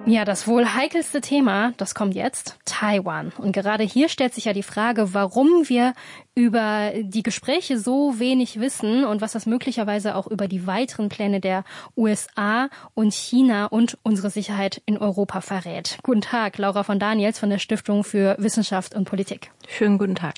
Ja, das wohl heikelste Thema, das kommt jetzt, Taiwan. Und gerade hier stellt sich ja die Frage, warum wir über die Gespräche so wenig wissen und was das möglicherweise auch über die weiteren Pläne der USA und China und unsere Sicherheit in Europa verrät. Guten Tag, Laura von Daniels von der Stiftung für Wissenschaft und Politik. Schönen guten Tag.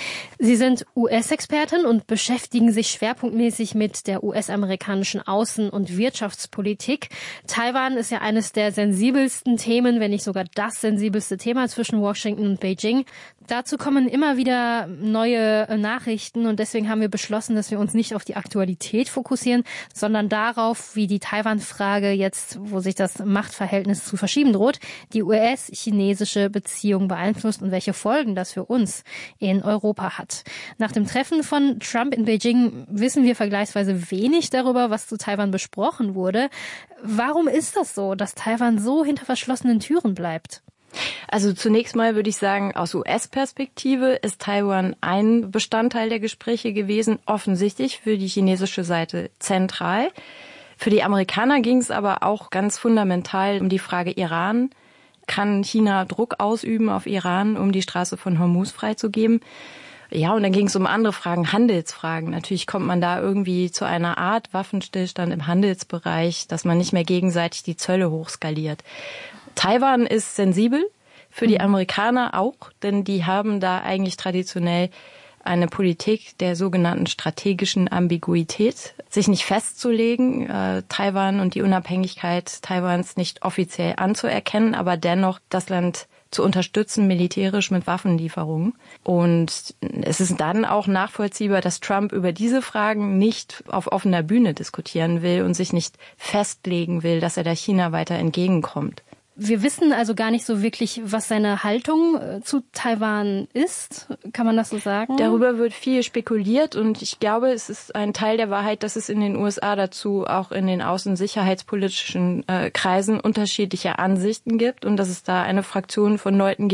Sie sind US-Expertin und beschäftigen sich schwerpunktmäßig mit der US-amerikanischen Außen- und Wirtschaftspolitik. Taiwan ist ja eines der sensibelsten Themen, wenn nicht sogar das sensibelste Thema zwischen Washington und Beijing. Dazu kommen immer wieder neue Nachrichten und deswegen haben wir beschlossen, dass wir uns nicht auf die Aktualität fokussieren, sondern darauf, wie die Taiwan-Frage jetzt, wo sich das Machtverhältnis zu verschieben droht, die US-chinesische Beziehung beeinflusst und welche Folgen das für uns in Europa hat. Nach dem Treffen von Trump in Beijing wissen wir vergleichsweise wenig darüber, was zu Taiwan besprochen wurde. Warum ist das so, dass Taiwan so hinter verschlossenen Türen bleibt? Also zunächst mal würde ich sagen, aus US-Perspektive ist Taiwan ein Bestandteil der Gespräche gewesen, offensichtlich für die chinesische Seite zentral. Für die Amerikaner ging es aber auch ganz fundamental um die Frage Iran. Kann China Druck ausüben auf Iran, um die Straße von Hormuz freizugeben? Ja, und dann ging es um andere Fragen, Handelsfragen. Natürlich kommt man da irgendwie zu einer Art Waffenstillstand im Handelsbereich, dass man nicht mehr gegenseitig die Zölle hochskaliert. Taiwan ist sensibel, für die Amerikaner auch, denn die haben da eigentlich traditionell eine Politik der sogenannten strategischen Ambiguität, sich nicht festzulegen, Taiwan und die Unabhängigkeit Taiwans nicht offiziell anzuerkennen, aber dennoch das Land zu unterstützen, militärisch mit Waffenlieferungen. Und es ist dann auch nachvollziehbar, dass Trump über diese Fragen nicht auf offener Bühne diskutieren will und sich nicht festlegen will, dass er da China weiter entgegenkommt. Wir wissen also gar nicht so wirklich, was seine Haltung zu Taiwan ist. Kann man das so sagen? Darüber wird viel spekuliert und ich glaube, es ist ein Teil der Wahrheit, dass es in den USA dazu auch in den außensicherheitspolitischen Kreisen unterschiedliche Ansichten gibt und dass es da eine Fraktion von Leuten